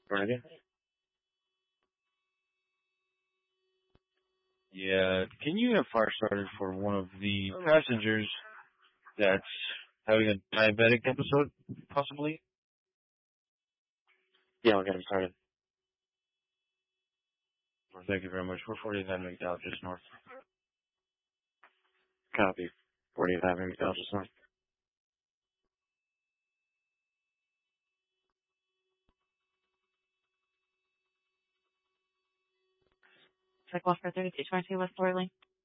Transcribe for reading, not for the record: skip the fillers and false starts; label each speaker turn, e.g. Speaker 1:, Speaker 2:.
Speaker 1: Ready?
Speaker 2: Yeah, can you have fire started for one of the passengers that's having a diabetic episode, possibly?
Speaker 1: Yeah, we'll get him started.
Speaker 2: Well, thank you very much. We're 49 McDowell, just north.
Speaker 1: Copy. 40th Avenue, Delta North.
Speaker 3: Check off for 3222 West Orly.